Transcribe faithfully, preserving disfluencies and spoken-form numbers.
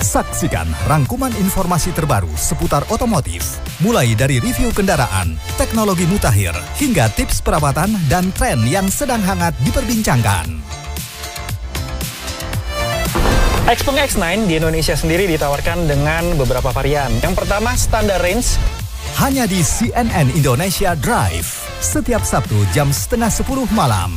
Saksikan rangkuman informasi terbaru seputar otomotif, mulai dari review kendaraan, teknologi mutakhir, hingga tips perawatan dan tren yang sedang hangat diperbincangkan. Xpeng X sembilan di Indonesia sendiri ditawarkan dengan beberapa varian. Yang pertama, standar range. Hanya di C N N Indonesia Drive, setiap Sabtu jam setengah sepuluh malam.